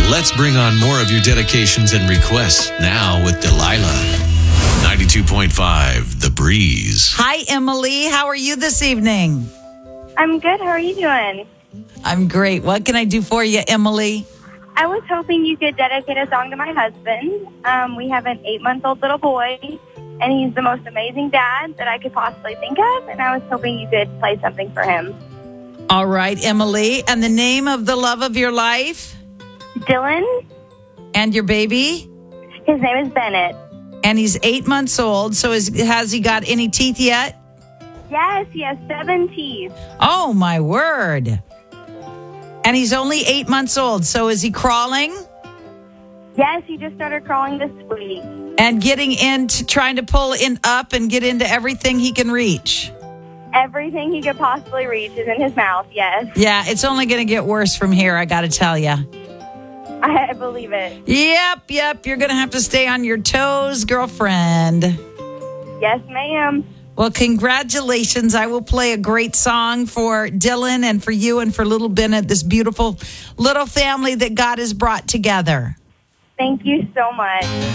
Let's bring on more of your dedications and requests now with Delilah. 92.5 The Breeze. Hi, Emily. How are you this evening? I'm good. How are you doing? I'm great. What can I do for you, Emily? I was hoping you could dedicate a song to my husband. We have an 8-month-old little boy, and he's the most amazing dad that I could possibly think of, and I was hoping you could play something for him. All right, Emily. And the name of the love of your life? Dylan, And your baby? his name is Bennett. And he's 8 months old. So has he got any teeth yet? Yes, he has 7 teeth. Oh, my word. And he's only 8 months old. So is he crawling Yes, he just started crawling this week. and getting into trying to pull in up and get into everything he can reach? Everything he could possibly reach is in his mouth, yes. Yeah, it's only going to get worse from here, I got to tell you. I believe it. Yep. You're going to have to stay on your toes, girlfriend. Yes, ma'am. Well, congratulations. I will play a great song for Dylan and for you and for little Bennett, this beautiful little family that God has brought together. Thank you so much.